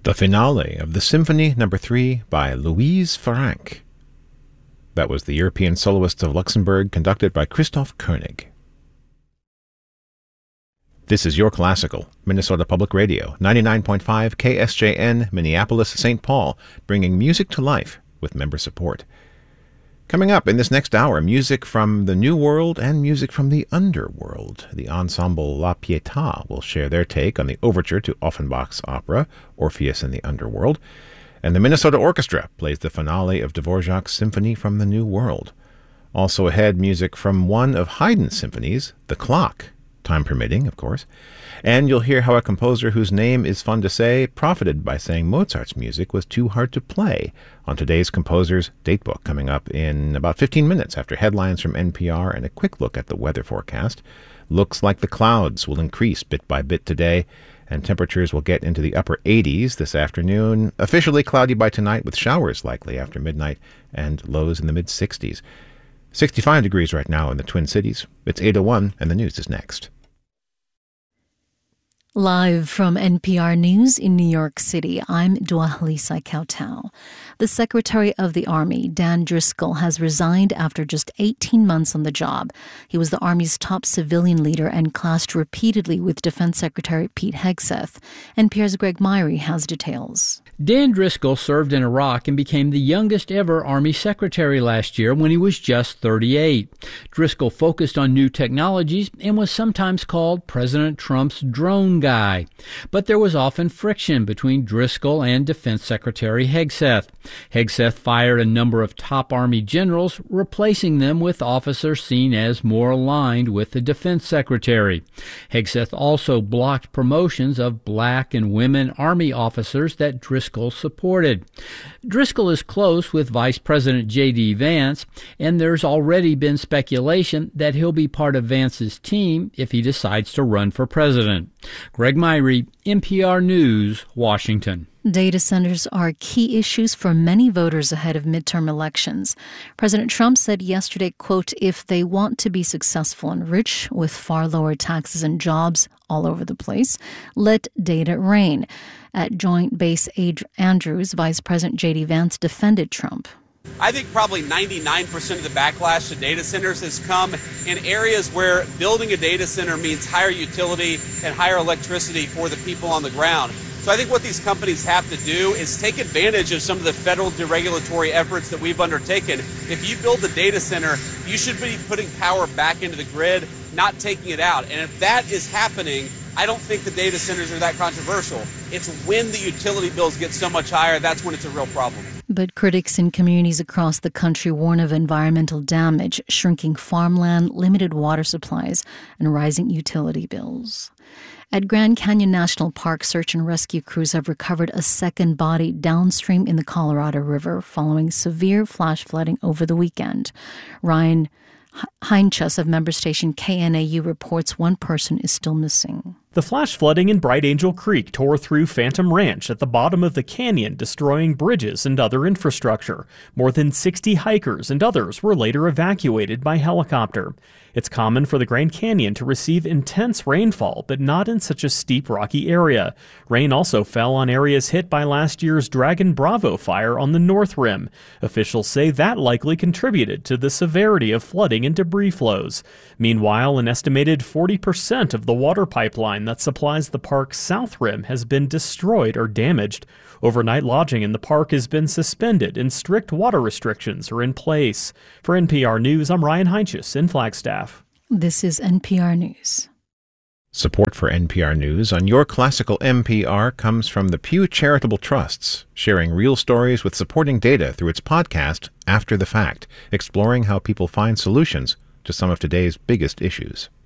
The finale of the Symphony No. 3 by Louise Farrenc. That was the European Soloists of Luxembourg, conducted by Christoph Koenig. This is Your Classical, Minnesota Public Radio, 99.5 KSJN, Minneapolis, St. Paul, bringing music to life with member support. Coming up in this next hour, music from the New World and music from the Underworld. The ensemble La Pietà will share their take on the overture to Offenbach's opera, Orpheus in the Underworld. And the Minnesota Orchestra plays the finale of Dvorak's Symphony from the New World. Also ahead, music from one of Haydn's symphonies, The Clock, time permitting, of course. And you'll hear how a composer whose name is fun to say profited by saying Mozart's music was too hard to play on today's Composer's Datebook, coming up in about 15 minutes after headlines from NPR and a quick look at the weather forecast. Looks like the clouds will increase bit by bit today, and temperatures will get into the upper 80s this afternoon. Officially cloudy by tonight with showers likely after midnight and lows in the mid-60s. 65 degrees right now in the Twin Cities. It's 8:01 and the news is next. Live from NPR News in New York City, I'm Dwalisa Kautau. The Secretary of the Army, Dan Driscoll, has resigned after just 18 months on the job. He was the Army's top civilian leader and clashed repeatedly with Defense Secretary Pete Hegseth. NPR's Greg Myrie has details. Dan Driscoll served in Iraq and became the youngest ever Army Secretary last year when he was just 38. Driscoll focused on new technologies and was sometimes called President Trump's drone guy. But there was often friction between Driscoll and Defense Secretary Hegseth. Hegseth fired a number of top Army generals, replacing them with officers seen as more aligned with the Defense Secretary. Hegseth also blocked promotions of black and women Army officers that Driscoll supported. Driscoll is close with Vice President J.D. Vance, and there's already been speculation that he'll be part of Vance's team if he decides to run for president. Greg Myrie, NPR News, Washington. Data centers are key issues for many voters ahead of midterm elections. President Trump said yesterday, quote, if they want to be successful and rich with far lower taxes and jobs all over the place, let data reign. At Joint Base Andrews, Vice President J.D. Vance defended Trump. I think probably 99% of the backlash to data centers has come in areas where building a data center means higher utility and higher electricity for the people on the ground. So I think what these companies have to do is take advantage of some of the federal deregulatory efforts that we've undertaken. If you build a data center, you should be putting power back into the grid, not taking it out. And if that is happening, I don't think the data centers are that controversial. It's when the utility bills get so much higher, that's when it's a real problem. But critics in communities across the country warn of environmental damage, shrinking farmland, limited water supplies, and rising utility bills. At Grand Canyon National Park, search and rescue crews have recovered a second body downstream in the Colorado River following severe flash flooding over the weekend. Ryan Heinchus of member station KNAU reports one person is still missing. The flash flooding in Bright Angel Creek tore through Phantom Ranch at the bottom of the canyon, destroying bridges and other infrastructure. More than 60 hikers and others were later evacuated by helicopter. It's common for the Grand Canyon to receive intense rainfall, but not in such a steep, rocky area. Rain also fell on areas hit by last year's Dragon Bravo fire on the North Rim. Officials say that likely contributed to the severity of flooding and debris flows. Meanwhile, an estimated 40% of the water pipeline that supplies the park's South Rim has been destroyed or damaged. Overnight lodging in the park has been suspended and strict water restrictions are in place. For NPR News, I'm Ryan Heinchus in Flagstaff. This is NPR News. Support for NPR News on Your Classical NPR comes from the Pew Charitable Trusts, sharing real stories with supporting data through its podcast, After the Fact, exploring how people find solutions to some of today's biggest issues.